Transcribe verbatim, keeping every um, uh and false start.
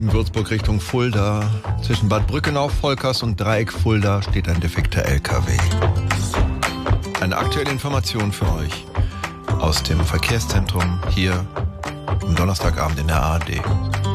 In Würzburg Richtung Fulda. Zwischen Bad Brückenau, Volkers und Dreieck Fulda steht ein defekter L K W. Eine aktuelle Information für euch aus dem Verkehrszentrum hier am Donnerstagabend in der A R D.